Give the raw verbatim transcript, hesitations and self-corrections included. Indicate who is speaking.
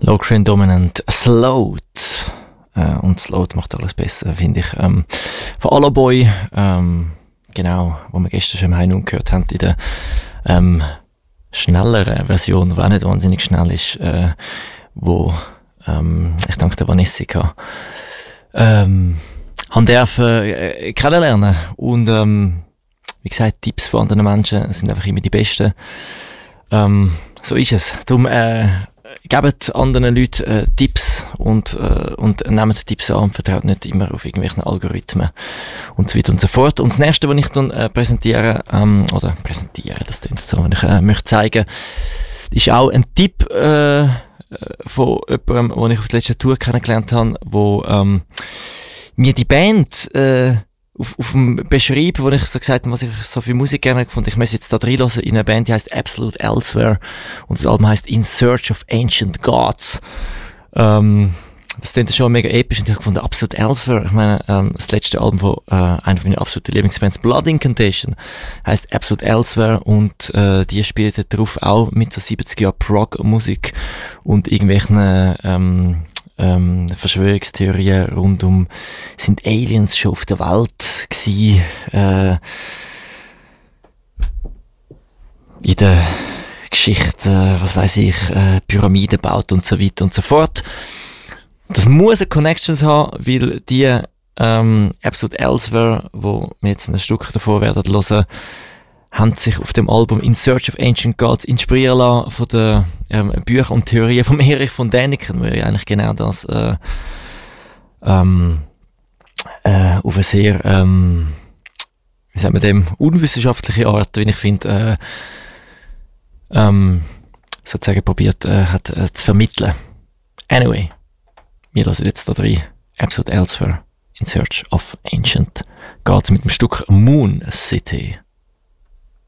Speaker 1: Locrian Dominant Sloat. Äh, und Sloat macht alles besser, finde ich. Ähm, von Alloboy, ähm, genau, wo wir gestern schon im Heim gehört haben, in der ähm, schnelleren Version, die auch nicht wahnsinnig schnell ist, äh, wo ähm, ich dank der Vanessa ähm, haben dürfen äh, kennenlernen. Und ähm, wie gesagt, Tipps von anderen Menschen sind einfach immer die besten. Ähm, so ist es. Darum äh, gebt anderen Leuten äh, Tipps und, äh, und nehmt Tipps an und vertraut nicht immer auf irgendwelchen Algorithmen und so weiter und so fort. Und das nächste, was ich dann äh, präsentiere, ähm, oder präsentiere, das klingt so, wenn ich äh, möchte zeigen, ist auch ein Tipp äh, von jemandem, den ich auf der letzten Tour kennengelernt habe, wo ähm, mir die Band äh, auf, auf dem Beschreib, wo ich so gesagt habe, was ich so viel Musik gerne gefunden, ich muss jetzt da reinhören in eine Band, die heisst Absolute Elsewhere und das Album heisst In Search of Ancient Gods. Ähm, das klingt schon mega episch und ich habe gefunden, Absolute Elsewhere, ich meine, ähm, das letzte Album von äh, einer meiner absoluten Lieblingsbands, Blood Incantation, heisst Absolute Elsewhere und äh, die spielt darauf auch mit so siebzig Jahren Prog-Musik und irgendwelchen ähm, Ähm, Verschwörungstheorien rund um, sind Aliens schon auf der Welt gsi, äh, in der Geschichte, äh, was weiß ich, äh, Pyramiden baut und so weiter und so fort. Das muss eine Connections haben, weil die ähm, Absolute Elsewhere, wo wir jetzt ein Stück davor werden hören, haben sich auf dem Album In Search of Ancient Gods inspirieren lassen von den ähm, Büchern und Theorien von Erich von Däniken, wo ja eigentlich genau das äh, ähm, äh, auf eine sehr, ähm, wie sagen wir dem, unwissenschaftliche Art, wie ich finde, äh, ähm, sozusagen probiert äh, hat äh, zu vermitteln. Anyway, wir hören jetzt da drin Absolute Elsewhere, In Search of Ancient Gods mit dem Stück Moon City.